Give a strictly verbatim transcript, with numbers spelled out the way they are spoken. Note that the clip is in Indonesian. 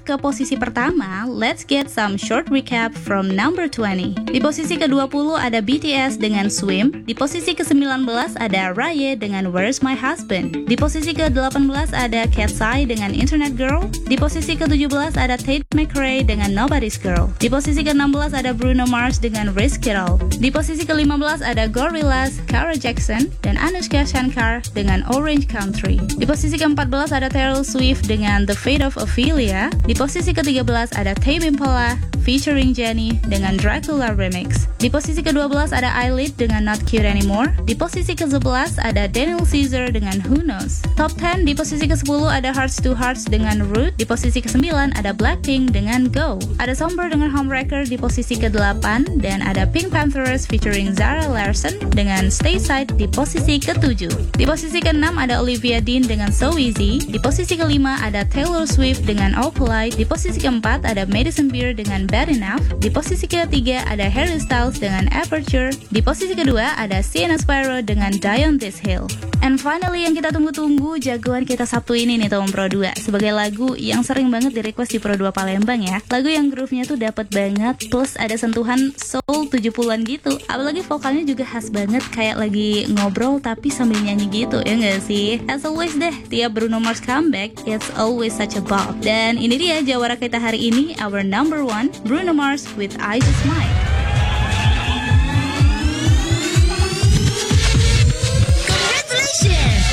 ke posisi pertama, let's get some short recap from number twenty. Di posisi ke dua puluh ada B T S dengan Swim. Di posisi ke sembilan belas ada Rye dengan Where's My Husband. Di posisi ke delapan belas ada Katseye dengan Internet Girl. Di posisi ke tujuh belas ada Tate McRae dengan Nobody's Girl. Di posisi ke enam belas ada Bruno Mars dengan Risk It All. Di posisi ke lima belas ada Gorillaz, Cara Jackson, dan Anushka Shankar dengan Orange Country. Di posisi ke empat belas ada Taylor Swift dengan The Fate of Ophelia. Di posisi ke tiga belas ada Tame Impala featuring Jennie dengan Dracula Remix. Di posisi ke dua belas ada Eyelid dengan Not Cute Anymore. Di posisi ke sebelas ada Daniel Caesar dengan Who Knows. Top sepuluh, di posisi ke sepuluh ada Hearts to Hearts dengan Root. Di posisi ke sembilan ada Blackpink dengan Go. Ada Somber dengan Homewrecker di posisi ke delapan, dan ada Pink Panthers featuring Zara Larsson dengan Stay Side di posisi ke tujuh. Di posisi ke enam ada Olivia Dean dengan So Easy. Di posisi ke lima ada Taylor Swift dengan All Polite. Di posisi ke empat ada Madison Beer dengan Bad Enough. Di posisi ke tiga ada Harry Styles dengan Aperture. Di posisi kedua ada Sienna Spyro dengan Die on This Hill. And finally yang kita tunggu-tunggu, jagoan kita Sabtu ini nih Tom Pro dua, sebagai lagu yang sering banget di request di Pro dua Palembang ya. Lagu yang groove-nya tuh dapet banget, plus ada sentuhan soul tujuh puluhan gitu. Apalagi vokalnya juga khas banget, kayak lagi ngobrol tapi sambil nyanyi gitu, ya nggak sih? As always deh, tiap Bruno Mars comeback, it's always such a bop. Dan ini dia jawara kita hari ini, our number one, Bruno Mars with I Just Might. Congratulations!